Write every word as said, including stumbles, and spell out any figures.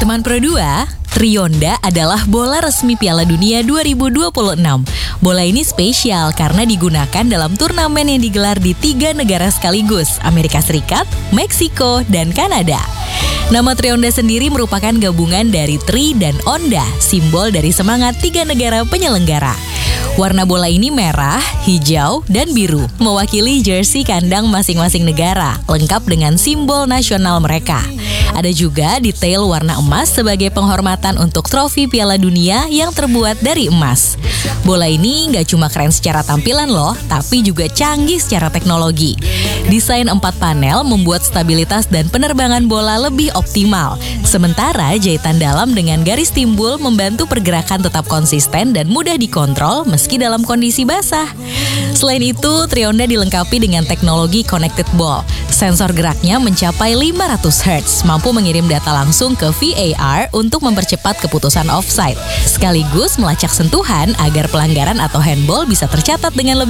Teman Pro dua, Trionda adalah bola resmi Piala Dunia dua ribu dua puluh enam. Bola ini spesial karena digunakan dalam turnamen yang digelar di tiga negara sekaligus, Amerika Serikat, Meksiko, dan Kanada. Nama Trionda sendiri merupakan gabungan dari Tri dan Onda, simbol dari semangat tiga negara penyelenggara. Warna bola ini merah, hijau, dan biru, mewakili jersey kandang masing-masing negara, lengkap dengan simbol nasional mereka. Ada juga detail warna emas sebagai penghormatan untuk trofi Piala Dunia yang terbuat dari emas. Bola ini nggak cuma keren secara tampilan loh, tapi juga canggih secara teknologi. Desain empat panel membuat stabilitas dan penerbangan bola lebih optimal. Sementara jahitan dalam dengan garis timbul membantu pergerakan tetap konsisten dan mudah dikontrol meski dalam kondisi basah. Selain itu, Trionda dilengkapi dengan teknologi connected ball. Sensor geraknya mencapai lima ratus hertz, mampu mengirim data langsung ke V A R untuk mempercepat keputusan offside, sekaligus melacak sentuhan agar pelanggaran atau handball bisa tercatat dengan lebih